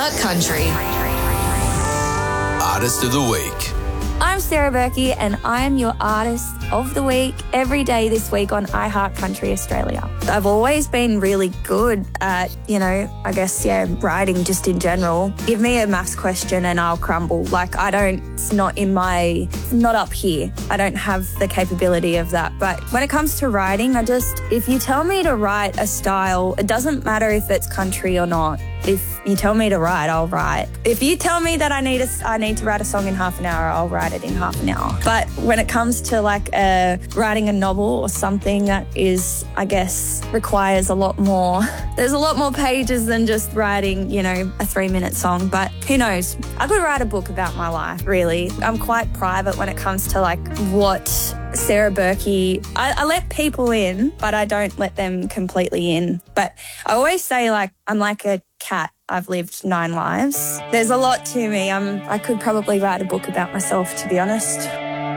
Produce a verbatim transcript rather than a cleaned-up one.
iHeart Country. Artist of the Week. I'm Sarah Berkey and I am your Artist of the Week every day this week on iHeart Country Australia. I've always been really good at, you know, I guess, yeah, writing just in general. Give me a maths question and I'll crumble. Like, I don't, it's not in my, not up here. I don't have the capability of that. But when it comes to writing, I just, if you tell me to write a style, it doesn't matter if it's country or not. If you tell me to write, I'll write. If you tell me that I need a, I need to write a song in half an hour, I'll write it in half an hour. But when it comes to like uh, writing a novel or something that is, I guess, requires a lot more, there's a lot more pages than just writing, you know, a three-minute song. But who knows? I could write a book about my life, really. I'm quite private when it comes to like what Sarah Berkey, I, I let people in, but I don't let them completely in. But I always say, like, I'm like a cat. I've lived nine lives. There's a lot to me. I'm, I could probably write a book about myself, to be honest.